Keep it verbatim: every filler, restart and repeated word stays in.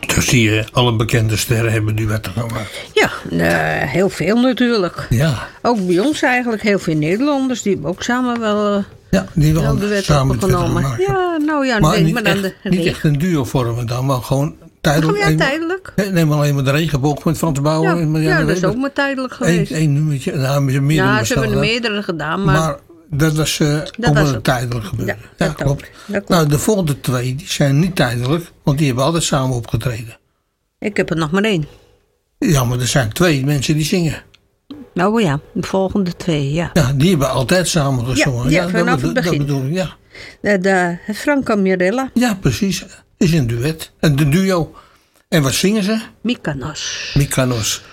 Dus zie je, alle bekende sterren hebben duetten gemaakt. Ja, uh, heel veel natuurlijk. Ja. Ook bij ons eigenlijk, heel veel Nederlanders. Die hebben ook samen wel, uh, ja, die wel duet samen opgenomen. Ja, nou ja, maar nee, niet, maar dan echt, de niet echt een duo vormen dan, maar gewoon tijdelijk. Oh ja, tijdelijk. Een, neem alleen maar de regenboog met Frans Bauer. Ja, en, ja, ja dat is ook maar tijdelijk geweest. Eén nummertje. Nou, meer ja, ze hebben er meerdere gedaan. Maar, maar dat was uh, dat ook wel tijdelijk gebeurd. Ja, ja dat klopt. Dat klopt. Nou, de volgende twee die zijn niet tijdelijk, want die hebben altijd samen opgetreden. Ik heb er nog maar één. Ja, maar er zijn twee mensen die zingen. Nou ja, de volgende twee, ja. Ja, die hebben altijd samen gezongen. Ja, ja, ja vanaf dat, het begin. Dat bedoel ik, ja. De, de Franco Mirella. Ja, precies. Is een duet. Een duo. En wat zingen ze? Mykonos. Mykonos.